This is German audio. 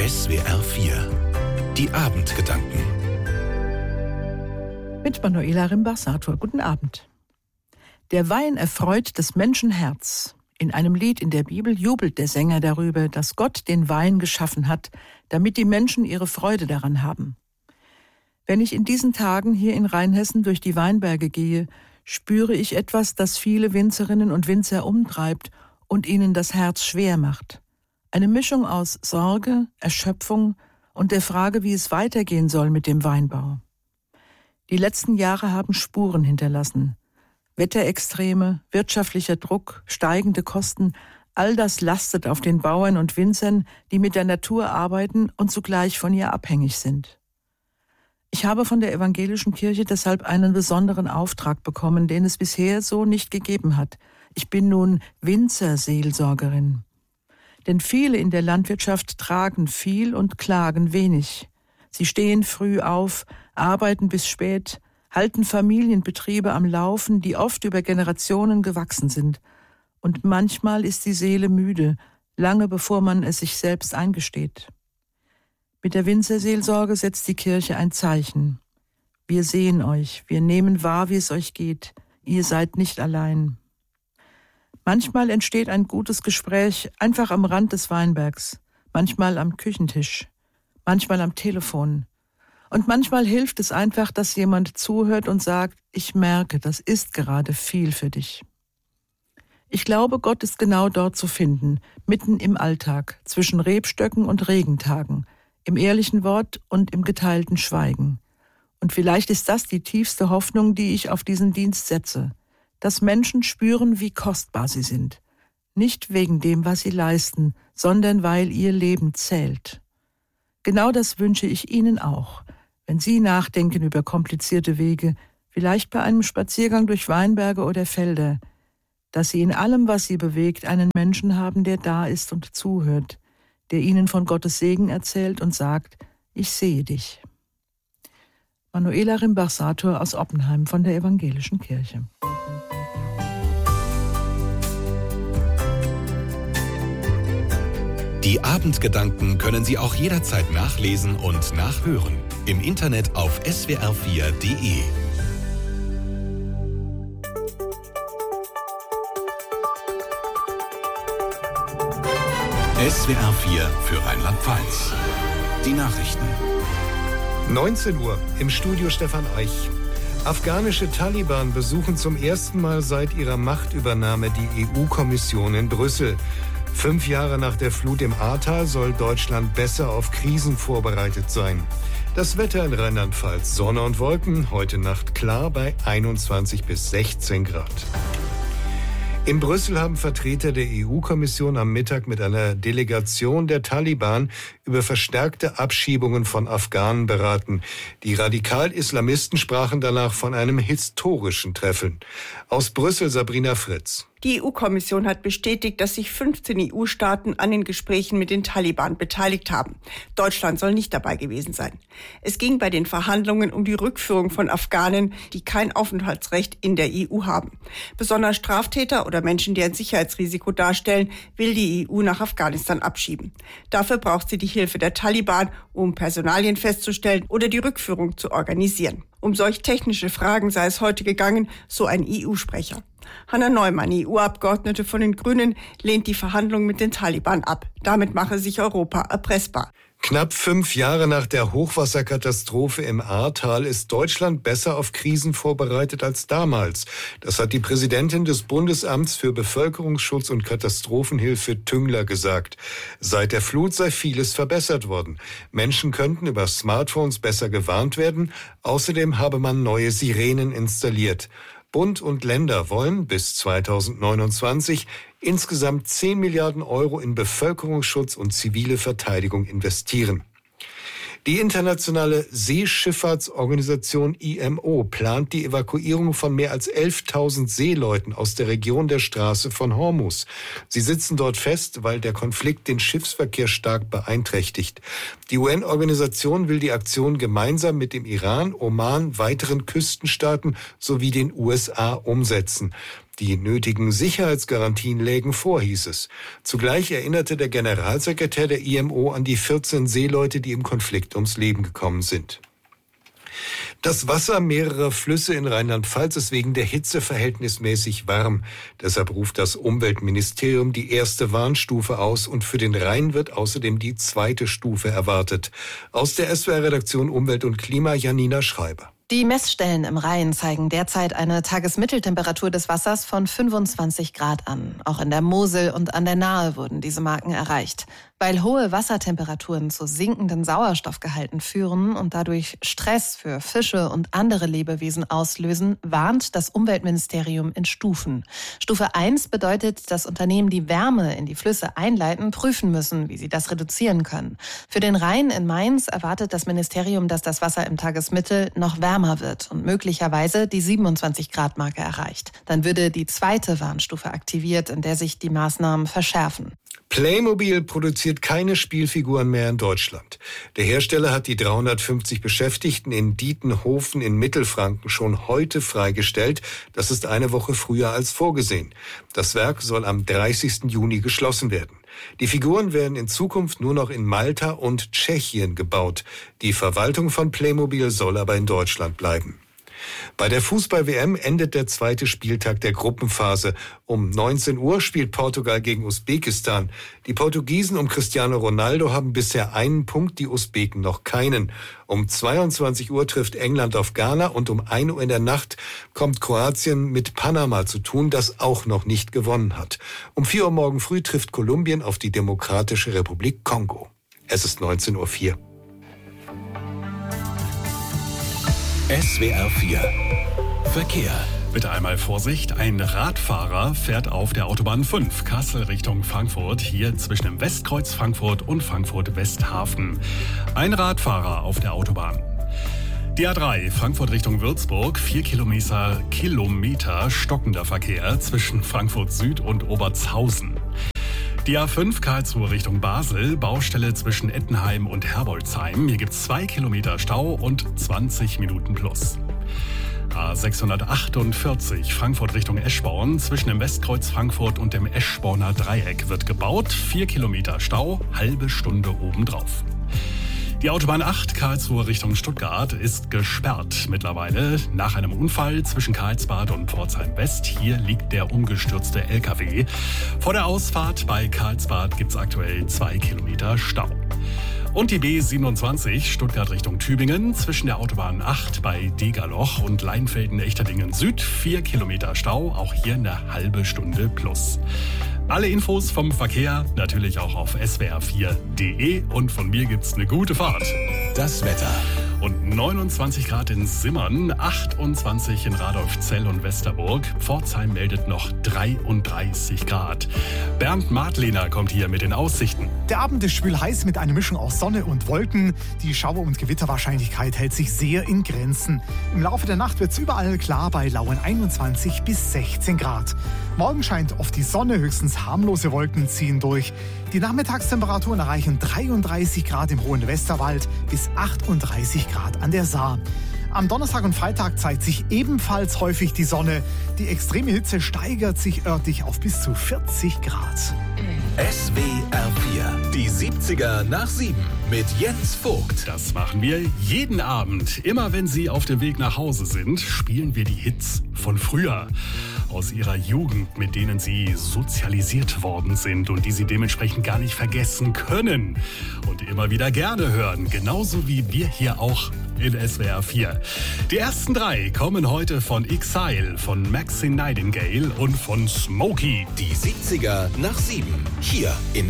SWR 4. Die Abendgedanken. Mit Manuela Rimbach-Sator. Guten Abend. Der Wein erfreut des Menschen Herz. In einem Lied in der Bibel jubelt der Sänger darüber, dass Gott den Wein geschaffen hat, damit die Menschen ihre Freude daran haben. Wenn ich in diesen Tagen hier in Rheinhessen durch die Weinberge gehe, spüre ich etwas, das viele Winzerinnen und Winzer umtreibt und ihnen das Herz schwer macht. Eine Mischung aus Sorge, Erschöpfung und der Frage, wie es weitergehen soll mit dem Weinbau. Die letzten Jahre haben Spuren hinterlassen. Wetterextreme, wirtschaftlicher Druck, steigende Kosten, all das lastet auf den Bauern und Winzern, die mit der Natur arbeiten und zugleich von ihr abhängig sind. Ich habe von der evangelischen Kirche deshalb einen besonderen Auftrag bekommen, den es bisher so nicht gegeben hat. Ich bin nun Winzerseelsorgerin. Denn viele in der Landwirtschaft tragen viel und klagen wenig. Sie stehen früh auf, arbeiten bis spät, halten Familienbetriebe am Laufen, die oft über Generationen gewachsen sind. Und manchmal ist die Seele müde, lange bevor man es sich selbst eingesteht. Mit der Winzerseelsorge setzt die Kirche ein Zeichen. Wir sehen euch, wir nehmen wahr, wie es euch geht. Ihr seid nicht allein. Manchmal entsteht ein gutes Gespräch einfach am Rand des Weinbergs, manchmal am Küchentisch, manchmal am Telefon. Und manchmal hilft es einfach, dass jemand zuhört und sagt, ich merke, das ist gerade viel für dich. Ich glaube, Gott ist genau dort zu finden, mitten im Alltag, zwischen Rebstöcken und Regentagen, im ehrlichen Wort und im geteilten Schweigen. Und vielleicht ist das die tiefste Hoffnung, die ich auf diesen Dienst setze, dass Menschen spüren, wie kostbar sie sind. Nicht wegen dem, was sie leisten, sondern weil ihr Leben zählt. Genau das wünsche ich Ihnen auch, wenn Sie nachdenken über komplizierte Wege, vielleicht bei einem Spaziergang durch Weinberge oder Felder, dass Sie in allem, was Sie bewegt, einen Menschen haben, der da ist und zuhört, der Ihnen von Gottes Segen erzählt und sagt, ich sehe dich. Manuela Rimbach-Sator aus Oppenheim von der Evangelischen Kirche. Die Abendgedanken können Sie auch jederzeit nachlesen und nachhören. Im Internet auf swr4.de. SWR 4 für Rheinland-Pfalz. Die Nachrichten. 19 Uhr, im Studio Stefan Eich. Afghanische Taliban besuchen zum ersten Mal seit ihrer Machtübernahme die EU-Kommission in Brüssel. 5 Jahre nach der Flut im Ahrtal soll Deutschland besser auf Krisen vorbereitet sein. Das Wetter in Rheinland-Pfalz, Sonne und Wolken, heute Nacht klar bei 21 bis 16 Grad. In Brüssel haben Vertreter der EU-Kommission am Mittag mit einer Delegation der Taliban über verstärkte Abschiebungen von Afghanen beraten. Die Radikal-Islamisten sprachen danach von einem historischen Treffen. Aus Brüssel Sabrina Fritz. Die EU-Kommission hat bestätigt, dass sich 15 EU-Staaten an den Gesprächen mit den Taliban beteiligt haben. Deutschland soll nicht dabei gewesen sein. Es ging bei den Verhandlungen um die Rückführung von Afghanen, die kein Aufenthaltsrecht in der EU haben. Besonders Straftäter oder Menschen, die ein Sicherheitsrisiko darstellen, will die EU nach Afghanistan abschieben. Dafür braucht sie die Hilfe der Taliban, um Personalien festzustellen oder die Rückführung zu organisieren. Um solch technische Fragen sei es heute gegangen, so ein EU-Sprecher. Hanna Neumann, EU-Abgeordnete von den Grünen, lehnt die Verhandlungen mit den Taliban ab. Damit mache sich Europa erpressbar. Knapp 5 Jahre nach der Hochwasserkatastrophe im Ahrtal ist Deutschland besser auf Krisen vorbereitet als damals. Das hat die Präsidentin des Bundesamts für Bevölkerungsschutz und Katastrophenhilfe Tüngler gesagt. Seit der Flut sei vieles verbessert worden. Menschen könnten über Smartphones besser gewarnt werden. Außerdem habe man neue Sirenen installiert. Bund und Länder wollen bis 2029 insgesamt 10 Milliarden Euro in Bevölkerungsschutz und zivile Verteidigung investieren. Die internationale Seeschifffahrtsorganisation IMO plant die Evakuierung von mehr als 11.000 Seeleuten aus der Region der Straße von Hormuz. Sie sitzen dort fest, weil der Konflikt den Schiffsverkehr stark beeinträchtigt. Die UN-Organisation will die Aktion gemeinsam mit dem Iran, Oman, weiteren Küstenstaaten sowie den USA umsetzen. Die nötigen Sicherheitsgarantien lägen vor, hieß es. Zugleich erinnerte der Generalsekretär der IMO an die 14 Seeleute, die im Konflikt ums Leben gekommen sind. Das Wasser mehrerer Flüsse in Rheinland-Pfalz ist wegen der Hitze verhältnismäßig warm. Deshalb ruft das Umweltministerium die erste Warnstufe aus und für den Rhein wird außerdem die zweite Stufe erwartet. Aus der SWR-Redaktion Umwelt und Klima, Janina Schreiber. Die Messstellen im Rhein zeigen derzeit eine Tagesmitteltemperatur des Wassers von 25 Grad an. Auch in der Mosel und an der Nahe wurden diese Marken erreicht. Weil hohe Wassertemperaturen zu sinkenden Sauerstoffgehalten führen und dadurch Stress für Fische und andere Lebewesen auslösen, warnt das Umweltministerium in Stufen. Stufe 1 bedeutet, dass Unternehmen, die Wärme in die Flüsse einleiten, prüfen müssen, wie sie das reduzieren können. Für den Rhein in Mainz erwartet das Ministerium, dass das Wasser im Tagesmittel noch wärmer wird und möglicherweise die 27-Grad-Marke erreicht. Dann würde die zweite Warnstufe aktiviert, in der sich die Maßnahmen verschärfen. Playmobil produziert keine Spielfiguren mehr in Deutschland. Der Hersteller hat die 350 Beschäftigten in Dietenhofen in Mittelfranken schon heute freigestellt. Das ist eine Woche früher als vorgesehen. Das Werk soll am 30. Juni geschlossen werden. Die Figuren werden in Zukunft nur noch in Malta und Tschechien gebaut. Die Verwaltung von Playmobil soll aber in Deutschland bleiben. Bei der Fußball-WM endet der zweite Spieltag der Gruppenphase. Um 19 Uhr spielt Portugal gegen Usbekistan. Die Portugiesen um Cristiano Ronaldo haben bisher einen Punkt, die Usbeken noch keinen. Um 22 Uhr trifft England auf Ghana und um 1 Uhr in der Nacht kommt Kroatien mit Panama zu tun, das auch noch nicht gewonnen hat. Um 4 Uhr morgen früh trifft Kolumbien auf die Demokratische Republik Kongo. Es ist 19:04 Uhr. SWR 4 Verkehr. Bitte einmal Vorsicht, ein Radfahrer fährt auf der Autobahn 5 Kassel Richtung Frankfurt, hier zwischen dem Westkreuz Frankfurt und Frankfurt-Westhafen. Ein Radfahrer auf der Autobahn. Die A3 Frankfurt Richtung Würzburg, 4 Kilometer stockender Verkehr zwischen Frankfurt Süd und Obertshausen. Die A5 Karlsruhe Richtung Basel, Baustelle zwischen Ettenheim und Herbolzheim. Hier gibt es 2 Kilometer Stau und 20 Minuten plus. A648 Frankfurt Richtung Eschborn, zwischen dem Westkreuz Frankfurt und dem Eschborner Dreieck wird gebaut. 4 Kilometer Stau, halbe Stunde obendrauf. Die Autobahn 8 Karlsruhe Richtung Stuttgart ist gesperrt mittlerweile nach einem Unfall zwischen Karlsbad und Pforzheim West. Hier liegt der umgestürzte LKW. Vor der Ausfahrt bei Karlsbad gibt es aktuell 2 Kilometer Stau. Und die B27 Stuttgart Richtung Tübingen zwischen der Autobahn 8 bei Degerloch und Leinfelden-Echterdingen Süd 4 Kilometer Stau, auch hier eine halbe Stunde plus. Alle Infos vom Verkehr natürlich auch auf swr4.de und von mir gibt's eine gute Fahrt. Das Wetter. Und 29 Grad in Simmern, 28 in Radolfzell und Westerburg. Pforzheim meldet noch 33 Grad. Bernd Madlener kommt hier mit den Aussichten. Der Abend ist schwül heiß mit einer Mischung aus Sonne und Wolken. Die Schauer- und Gewitterwahrscheinlichkeit hält sich sehr in Grenzen. Im Laufe der Nacht wird es überall klar bei lauen 21 bis 16 Grad. Morgen scheint oft die Sonne, höchstens harmlose Wolken ziehen durch. Die Nachmittagstemperaturen erreichen 33 Grad im hohen Westerwald bis 38 Grad an der Saar. Am Donnerstag und Freitag zeigt sich ebenfalls häufig die Sonne. Die extreme Hitze steigert sich örtlich auf bis zu 40 Grad. SWR 4, die 70er nach 7 mit Jens Vogt. Das machen wir jeden Abend. Immer wenn Sie auf dem Weg nach Hause sind, spielen wir die Hits von früher. Aus Ihrer Jugend, mit denen Sie sozialisiert worden sind und die Sie dementsprechend gar nicht vergessen können. Und immer wieder gerne hören, genauso wie wir hier auch in SWR 4. Die ersten 3 kommen heute von Exile, von Maxine Nightingale und von Smokey. Die 70er nach 7, hier in